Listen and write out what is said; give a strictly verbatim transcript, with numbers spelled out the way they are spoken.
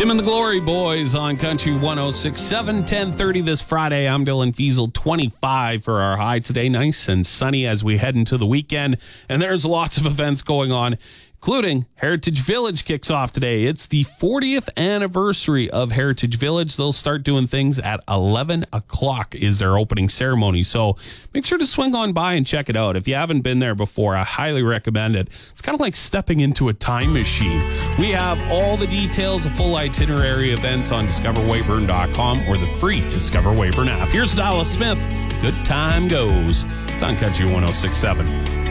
Tim and the Glory Boys on Country one oh six point seven, ten thirty this Friday. I'm Dylan Fiesel, twenty-five for our high today. Nice and sunny as we head into the weekend. And there's lots of events going on, including Heritage Village kicks off today. It's the fortieth anniversary of Heritage Village. They'll start doing things at eleven o'clock is their opening ceremony. So make sure to swing on by and check it out. If you haven't been there before, I highly recommend it. It's kind of like stepping into a time machine. We have all the details, the full itinerary events on discover weyburn dot com or the free Discover Weyburn app. Here's Dallas Smith. Good time goes. It's on Country one oh six point seven.